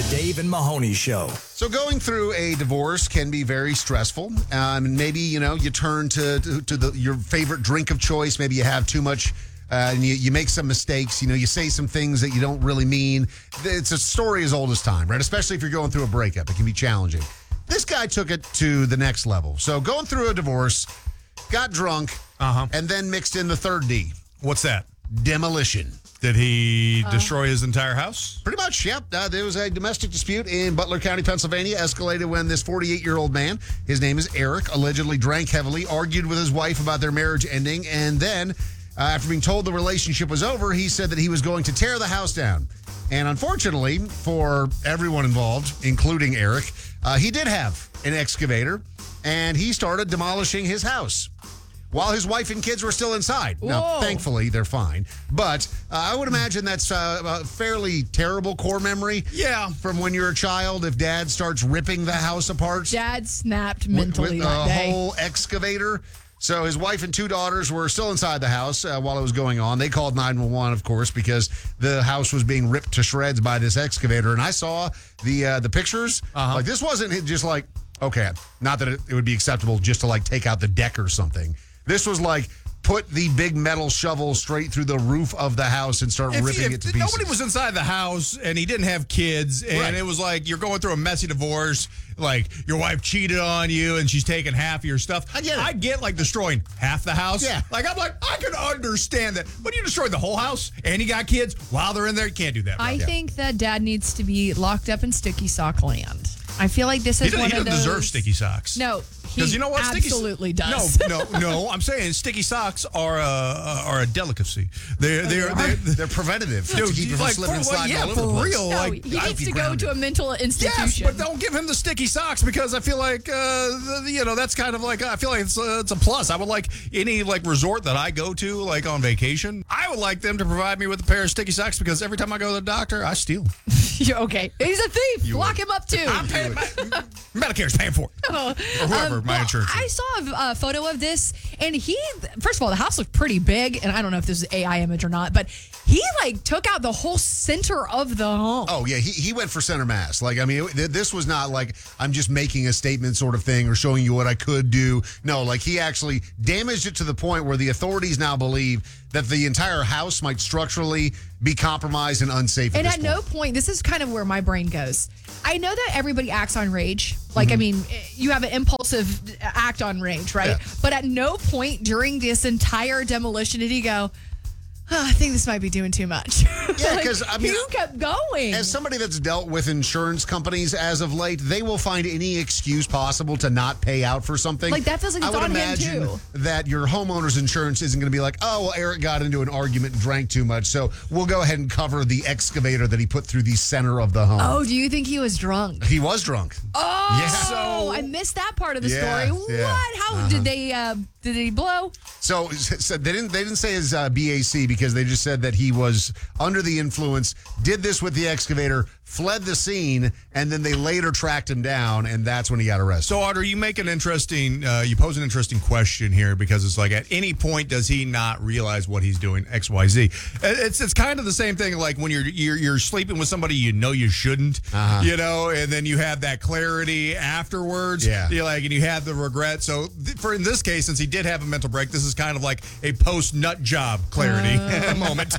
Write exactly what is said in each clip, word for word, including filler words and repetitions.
Dave and Mahoney Show. So going through a divorce can be very stressful. Um, maybe, you know, you turn to, to, to the, your favorite drink of choice. Maybe you have too much uh, and you, you make some mistakes. You know, you say some things that you don't really mean. It's a story as old as time, right? Especially if you're going through a breakup. It can be challenging. This guy took it to the next level. So going through a divorce, got drunk, uh-huh. and then mixed in the third D. What's that? Demolition. Did he uh, destroy his entire house? Pretty much, yep. Uh, there was a domestic dispute in Butler County, Pennsylvania, escalated when this forty-eight-year-old man, his name is Eric, allegedly drank heavily, argued with his wife about their marriage ending, and then, uh, after being told the relationship was over, he said that he was going to tear the house down. And unfortunately, for everyone involved, including Eric, uh, he did have an excavator, and he started demolishing his house while his wife and kids were still inside. Whoa. Now, thankfully, they're fine. But uh, I would imagine that's uh, a fairly terrible core memory. Yeah. From when you're a child, if dad starts ripping the house apart. Dad snapped mentally with, with that a day. whole excavator. So his wife and two daughters were still inside the house uh, while it was going on. They called nine one one, of course, because the house was being ripped to shreds by this excavator. And I saw the uh, the pictures. Uh-huh. Like, this wasn't just like, okay, not that it, it would be acceptable just to like take out the deck or something. This was like, put the big metal shovel straight through the roof of the house and start If, ripping if it to pieces. Nobody was inside the house, and he didn't have kids, and Right. it was like you're going through a messy divorce, like your wife cheated on you, and she's taking half of your stuff. I get it. I get, like, destroying half the house. Yeah. Like, I'm like, I can understand that. But you destroyed the whole house, and you got kids while they're in there, you can't do that. I bro. think that Dad needs to be locked up in sticky sock land. I feel like this He is doesn't, one he of doesn't those. deserve sticky socks. No, he Because you know what? Sticky- absolutely does. No, no, no. I'm saying sticky socks are a, are a delicacy. They're, they're, they're, They're preventative to Dude, keep you from like, slipping and for- sliding yeah, all over for the place. real. No, like, he I'd needs be to go grounded. to a mental Yes, institution. but don't give him the sticky socks because I feel like, uh, the, you know, that's kind of like, I feel like it's, uh, it's a plus. I would like any, like, resort that I go to, like, on vacation, I would like them to provide me with a pair of sticky socks because every time I go to the doctor, I steal. You're okay. He's a thief. You Lock would. him up, too. I'm paying, my, Medicare's paying for it. Oh, Or whoever, um, my well, insurance I is. saw a, a photo of this, and he, first of all, the house looked pretty big, and I don't know if this is A I image or not, but he, like, took out the whole center of the home. Oh, yeah, he, he went for center mass. Like, I mean, it, this was not like I'm just making a statement sort of thing or showing you what I could do. No, like, he actually damaged it to the point where the authorities now believe that the entire house might structurally be compromised and unsafe at And this at point. no point, this is kind of where my brain goes. I know that everybody acts on rage. Like, Mm-hmm. I mean, you have an impulsive act on rage, right? Yeah. But at no point during this entire demolition did he go, oh, I think this might be doing too much. Yeah, Like, 'cause, I mean, he kept going. As somebody that's dealt with insurance companies as of late, they will find any excuse possible to not pay out for something. Like, that feels like I it's would on him, imagine too. that your homeowner's insurance isn't going to be like, oh, well, Eric got into an argument and drank too much, so we'll go ahead and cover the excavator that he put through the center of the home. Oh, do you think he was drunk? He was drunk. Oh, Yeah. so I missed that part of the Yeah, story. yeah. What? How Uh-huh. did they? Uh, did he blow? So, so they didn't they didn't say his uh, B A C because they just said that he was under the influence, did this with the excavator, fled the scene, and then they later tracked him down, and that's when he got arrested. So, Audrey, you make an interesting, uh, you pose an interesting question here because it's like, at any point does he not realize what he's doing, X, Y, Z? It's it's kind of the same thing like when you're you're, you're sleeping with somebody you know you shouldn't, Uh-huh. you know, and then you have that clarity afterwards. Yeah. You're like, and you have the regret. So, th- for in this case, since he did have a mental break, this is kind of like a post nut job clarity moment.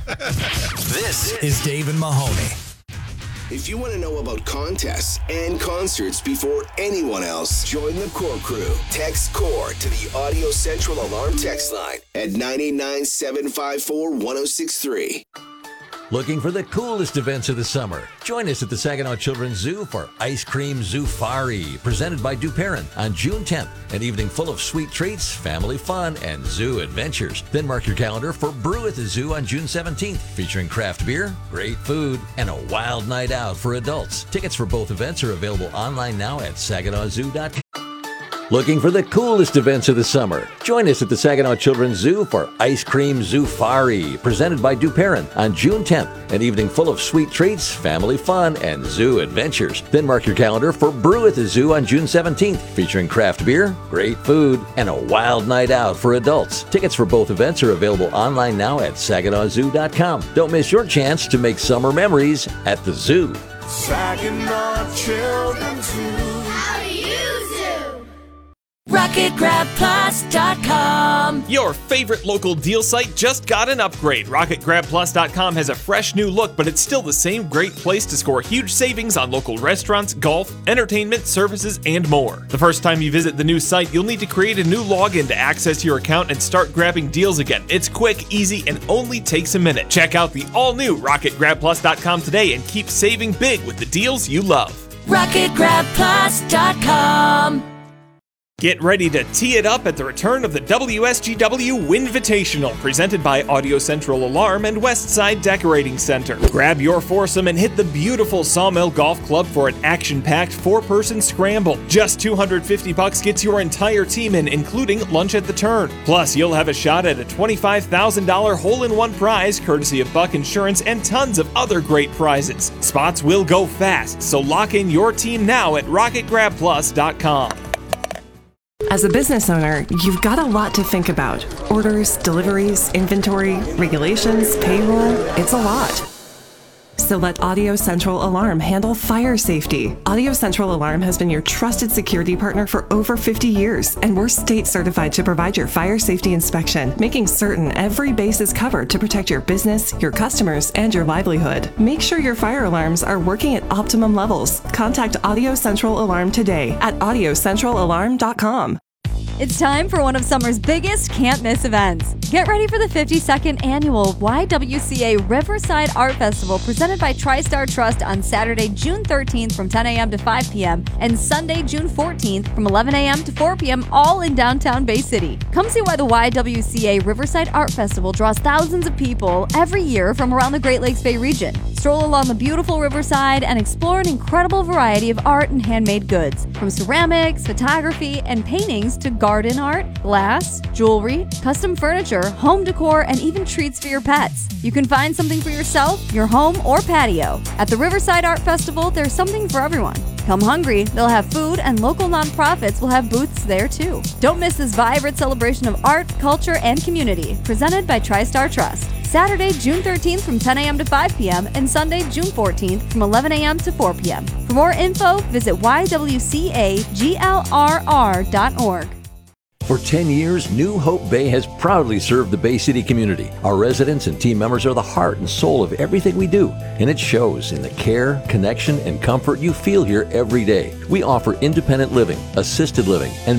This is Dave and Mahoney. If you want to know about contests and concerts before anyone else, join the Core Crew. Text CORE to the Audio Central Alarm text line at nine eight nine, seven five four, one oh six three. Looking for the coolest events of the summer? Join us at the Saginaw Children's Zoo for Ice Cream Zoofari, presented by DuParin on June tenth. An evening full of sweet treats, family fun, and zoo adventures. Then mark your calendar for Brew at the Zoo on June seventeenth, featuring craft beer, great food, and a wild night out for adults. Tickets for both events are available online now at saginaw zoo dot com. Looking for the coolest events of the summer? Join us at the Saginaw Children's Zoo for Ice Cream Zoofari, presented by DuParin on June tenth. An evening full of sweet treats, family fun, and zoo adventures. Then mark your calendar for Brew at the Zoo on June seventeenth, featuring craft beer, great food, and a wild night out for adults. Tickets for both events are available online now at saginaw zoo dot com. Don't miss your chance to make summer memories at the zoo. Saginaw Children's Zoo. How do you do? rocket grab plus dot com. Your favorite local deal site just got an upgrade. rocket grab plus dot com has a fresh new look, but it's still the same great place to score huge savings on local restaurants, golf, entertainment, services, and more. The first time you visit the new site, you'll need to create a new login to access your account and start grabbing deals again. It's quick, easy, and only takes a minute. Check out the all-new rocket grab plus dot com today and keep saving big with the deals you love. rocket grab plus dot com. Get ready to tee it up at the return of the W S G W Winvitational, presented by Audio Central Alarm and Westside Decorating Center. Grab your foursome and hit the beautiful Sawmill Golf Club for an action-packed four-person scramble. Just two hundred fifty bucks gets your entire team in, including lunch at the turn. Plus, you'll have a shot at a twenty-five thousand dollars hole-in-one prize, courtesy of Buck Insurance, and tons of other great prizes. Spots will go fast, so lock in your team now at rocket grab plus dot com. As a business owner, you've got a lot to think about. Orders, deliveries, inventory, regulations, payroll. It's a lot. So let Audio Central Alarm handle fire safety. Audio Central Alarm has been your trusted security partner for over fifty years, and we're state certified to provide your fire safety inspection, making certain every base is covered to protect your business, your customers, and your livelihood. Make sure your fire alarms are working at optimum levels. Contact Audio Central Alarm today at audio central alarm dot com. It's time for one of summer's biggest can't-miss events. Get ready for the fifty-second annual Y W C A Riverside Art Festival presented by TriStar Trust on Saturday, June thirteenth from ten a.m. to five p.m. and Sunday, June fourteenth from eleven a.m. to four p.m. all in downtown Bay City. Come see why the Y W C A Riverside Art Festival draws thousands of people every year from around the Great Lakes Bay region. Stroll along the beautiful riverside and explore an incredible variety of art and handmade goods, from ceramics, photography, and paintings to garden art, glass, jewelry, custom furniture, home decor, and even treats for your pets. You can find something for yourself, your home, or patio. At the Riverside Art Festival, there's something for everyone. Come hungry, they'll have food, and local nonprofits will have booths there too. Don't miss this vibrant celebration of art, culture, and community, presented by TriStar Trust. Saturday, June thirteenth from ten a.m. to five p.m. and Sunday, June fourteenth from eleven a.m. to four p.m. For more info, visit y w c a g l r r dot org. For ten years, New Hope Bay has proudly served the Bay City community. Our residents and team members are the heart and soul of everything we do, and it shows in the care, connection, and comfort you feel here every day. We offer independent living, assisted living, and